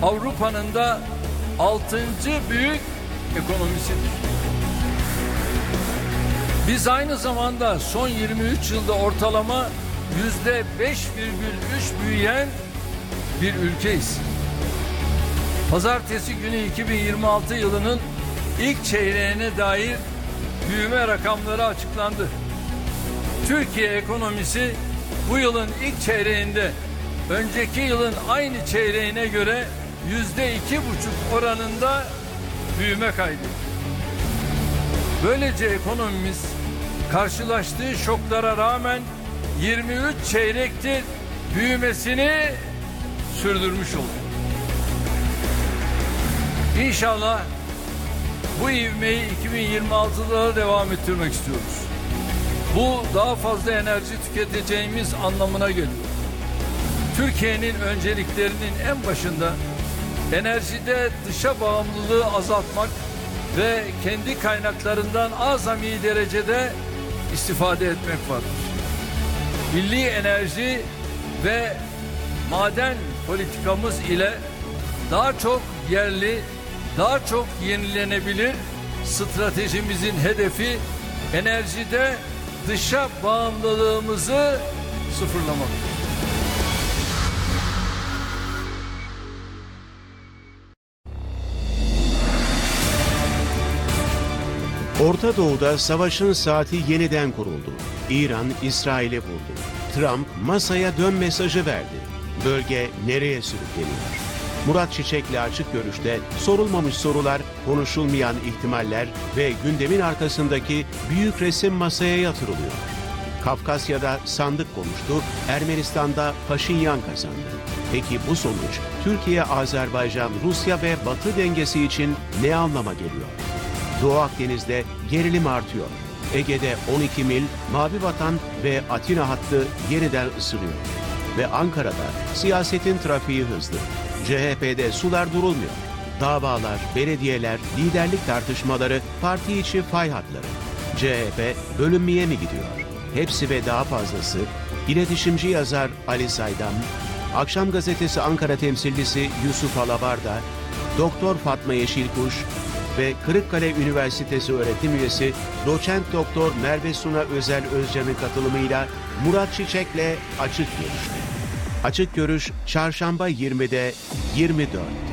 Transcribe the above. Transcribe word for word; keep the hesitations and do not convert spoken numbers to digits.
Avrupa'nın da altıncı büyük ekonomisidir. Biz aynı zamanda son yirmi üç yılda ortalama yüzde beş virgül üç büyüyen bir ülkeyiz. Pazartesi günü iki bin yirmi altı yılının ilk çeyreğine dair büyüme rakamları açıklandı. Türkiye ekonomisi bu yılın ilk çeyreğinde önceki yılın aynı çeyreğine göre yüzde iki buçuk oranında büyüme kaydetti. Böylece ekonomimiz karşılaştığı şoklara rağmen yirmi üç çeyrektir büyümesini sürdürmüş oldu. İnşallah bu ivmeyi iki bin yirmi altıda da devam ettirmek istiyoruz. Bu daha fazla enerji tüketeceğimiz anlamına geliyor. Türkiye'nin önceliklerinin en başında enerjide dışa bağımlılığı azaltmak ve kendi kaynaklarından azami derecede istifade etmek vardır. Milli enerji ve maden politikamız ile daha çok yerli, daha çok yenilenebilir stratejimizin hedefi enerjide dışa bağımlılığımızı sıfırlamaktır. Orta Doğu'da savaşın saati yeniden kuruldu. İran, İsrail'i vurdu. Trump masaya dön mesajı verdi. Bölge nereye sürükleniyor? Murat Çiçek'le Açık Görüş'te sorulmamış sorular, konuşulmayan ihtimaller ve gündemin arkasındaki büyük resim masaya yatırılıyor. Kafkasya'da sandık konuştu, Ermenistan'da Paşinyan kazandı. Peki bu sonuç Türkiye, Azerbaycan, Rusya ve Batı dengesi için ne anlama geliyor? Doğu Akdeniz'de gerilim artıyor. Ege'de on iki mil, Mavi Vatan ve Atina hattı yeniden ısınıyor. Ve Ankara'da siyasetin trafiği hızlı. C H P'de sular durulmuyor. Davalar, belediyeler, liderlik tartışmaları, parti içi fay hatları. C H P bölünmeye mi gidiyor? Hepsi ve daha fazlası iletişimci yazar Ali Saydam, Akşam Gazetesi Ankara temsilcisi Yusuf Alabarda, Doktor Fatma Yeşilkuş ve Kırıkkale Üniversitesi öğretim üyesi Doçent Doktor Merve Suna Özel Özcan'ın katılımıyla Murat Çiçek'le Açık Görüş'te. Açık Görüş Çarşamba yirmide yirmi dört.